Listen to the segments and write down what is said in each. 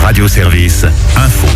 Radio Service Info.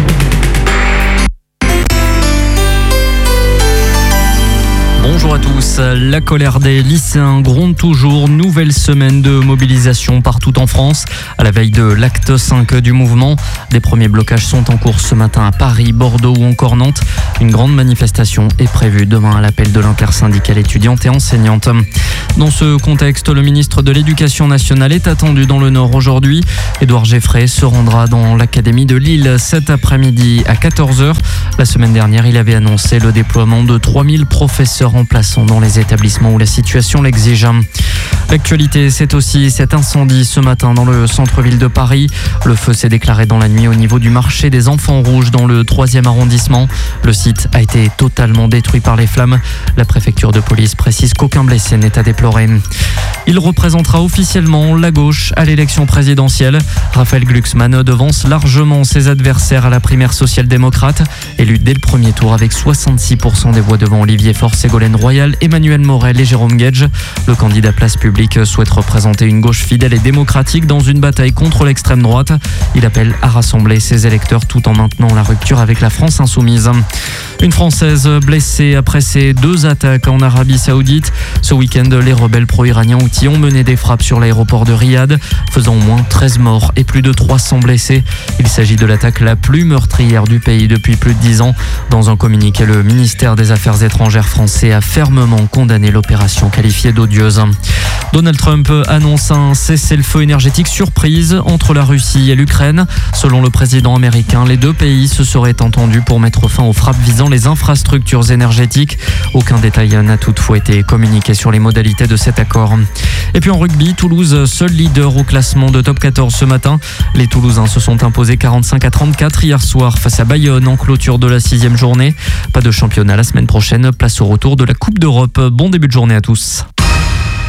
Bonjour à tous. La colère des lycéens gronde toujours. Nouvelle semaine de mobilisation partout en France. À la veille de l'acte 5 du mouvement, des premiers blocages sont en cours ce matin à Paris, Bordeaux ou encore Nantes. Une grande manifestation est prévue demain à l'appel de l'intersyndicale étudiante et enseignante. Dans ce contexte, le ministre de l'Éducation nationale est attendu dans le Nord aujourd'hui. Édouard Geoffrey se rendra dans l'académie de Lille cet après-midi à 14h. La semaine dernière, il avait annoncé le déploiement de 3000 professeurs remplaçants dans les établissements où la situation l'exige. L'actualité, c'est aussi cet incendie ce matin dans le centre-ville de Paris. Le feu s'est déclaré dans la nuit au niveau du marché des Enfants Rouges dans le 3e arrondissement. Le site a été totalement détruit par les flammes. La préfecture de police précise qu'aucun blessé n'est à déplorer. Il représentera officiellement la gauche à l'élection présidentielle. Raphaël Glucksmann devance largement ses adversaires à la primaire social-démocrate. Élu dès le premier tour avec 66% des voix devant Olivier Faure, Ségolène Royal, Emmanuel Morel et Jérôme Guedj. Le candidat Place Publique souhaite représenter une gauche fidèle et démocratique dans une bataille contre l'extrême droite. Il appelle à rassembler ses électeurs tout en maintenant la rupture avec la France insoumise. Une Française blessée après ses 2 attaques en Arabie Saoudite. Ce week-end, les rebelles pro-iraniens Houthis ont mené des frappes sur l'aéroport de Riyad, faisant au moins 13 morts et plus de 300 blessés. Il s'agit de l'attaque la plus meurtrière du pays depuis plus de 10 ans. Dans un communiqué, le ministère des Affaires étrangères français a fermement condamné l'opération qualifiée d'odieuse. Donald Trump annonce un cessez-le-feu énergétique surprise entre la Russie et l'Ukraine. Selon le président américain, les 2 pays se seraient entendus pour mettre fin aux frappes visant les infrastructures énergétiques. Aucun détail n'a toutefois été communiqué sur les modalités de cet accord. Et puis en rugby, Toulouse, seul leader au classement de top 14 ce matin. Les Toulousains se sont imposés 45-34 hier soir face à Bayonne en clôture de la 6e journée. Pas de championnat la semaine prochaine, place au retour de la Coupe d'Europe. Bon début de journée à tous.